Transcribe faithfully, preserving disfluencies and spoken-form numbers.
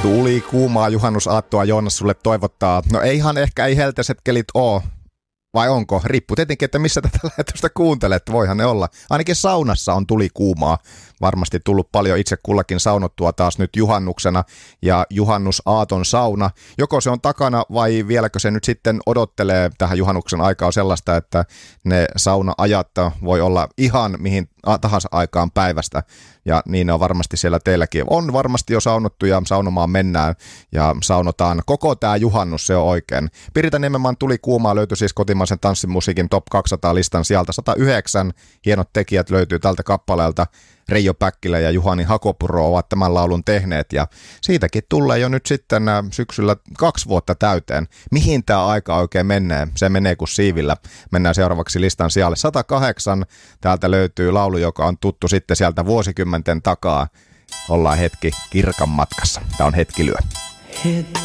Tuli kuumaa juhannusaattoa Joonas sulle toivottaa. No eihan ehkä ei helteiset kelit oo. Vai onko? Riippuu tietenkin, että missä tätä lähetystä kuuntelet. Voihan ne olla. Ainakin saunassa on tuli kuumaa. Varmasti tullut paljon itse kullakin saunottua taas nyt juhannuksena ja juhannusaaton sauna. Joko se on takana vai vieläkö se nyt sitten odottelee tähän juhannuksen aikaan sellaista, että ne sauna-ajat voi olla ihan mihin tahansa aikaan päivästä. Ja niin on varmasti siellä teilläkin. On varmasti jo saunottu ja saunomaan mennään ja saunotaan koko tämä juhannus, se on oikein. Pirita Niemenmaan tuli kuumaa löytyy siis kotimaisen tanssimusiikin Top kaksisataa listan sieltä. sata yhdeksän hienot tekijät löytyy tältä kappaleelta. Reijo Päkkilä ja Juhani Hakopuro ovat tämän laulun tehneet ja siitäkin tulee jo nyt sitten syksyllä kaksi vuotta täyteen. Mihin tämä aika oikein menee? Se menee kuin siivillä. Mennään seuraavaksi listan sijalle sata kahdeksan. Täältä löytyy laulu, joka on tuttu sitten sieltä vuosikymmenten takaa. Ollaan hetki Kirkan matkassa. Tämä on Hetkilyö.